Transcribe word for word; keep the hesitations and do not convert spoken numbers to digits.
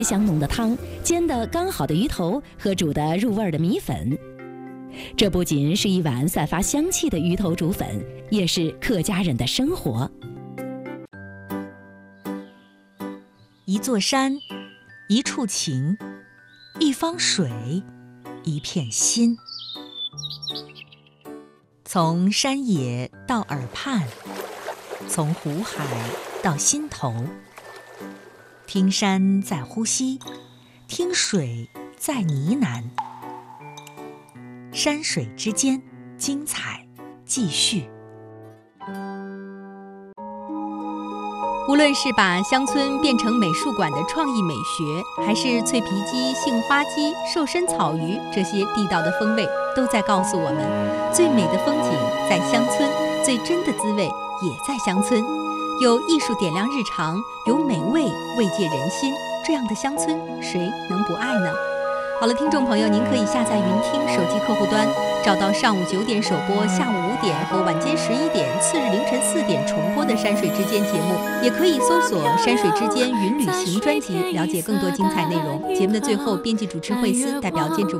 香浓的汤、煎得刚好的鱼头和煮得入味儿的米粉。这不仅是一碗散发香气的鱼头煮粉，也是客家人的生活。 一座山，一处情，一方水，一片心。从山野到耳畔，从湖海到心头。听山在呼吸，听水在呢喃。山水之间，精彩继续。 无论是把乡村变成美术馆的创意美学，还是脆皮鸡、杏花鸡、瘦身草鱼这些地道的风味，都在告诉我们，最美的风景在乡村，最真的滋味也在乡村。有艺术点亮日常，有美味慰藉人心，这样的乡村谁能不爱呢？好了，听众朋友，您可以下载云听手机客户端，找到上午九点首播、下午五点和晚间十一点、次日凌晨四点重播的《山水之间》节目，也可以搜索《山水之间云旅行》专辑，了解更多精彩内容。节目的最后，编辑主持惠思代表监制